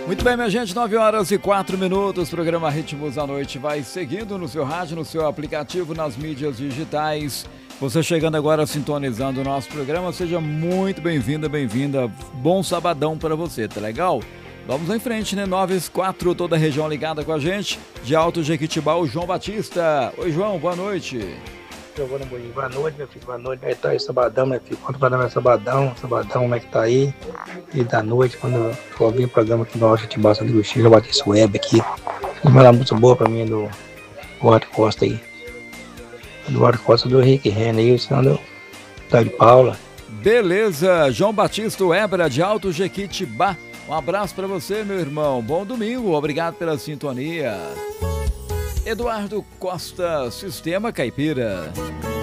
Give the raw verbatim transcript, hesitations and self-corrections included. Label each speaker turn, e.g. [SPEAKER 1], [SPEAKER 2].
[SPEAKER 1] Muito bem, minha gente, nove horas e quatro minutos, programa Ritmos da Noite vai seguindo no seu rádio, no seu aplicativo, nas mídias digitais. Você chegando agora, sintonizando o nosso programa, seja muito bem-vinda, bem-vinda. Bom sabadão para você, tá legal? Vamos em frente, né? nove quatro, toda a região ligada com a gente. De Alto Jequitibá, o João Batista. Oi, João, boa noite.
[SPEAKER 2] Giovana Boninho, boa noite, meu filho, boa noite. Como é que tá aí, sabadão, meu filho? Quanto vai dar meu sabadão? Sabadão, como é que tá aí? E da noite, quando eu for ouvir o programa aqui no Alto Jequitibá, Santa Agostinho, já bati esse web aqui. Vou mandar uma música boa pra mim do Eduardo Costa aí. Eduardo Costa do Henrique Renner aí, senão do tá de Paula.
[SPEAKER 1] Beleza, João Batista Webra, de Alto Jequitibá. Um abraço pra você, meu irmão. Bom domingo, obrigado pela sintonia. Eduardo Costa, Sistema Caipira.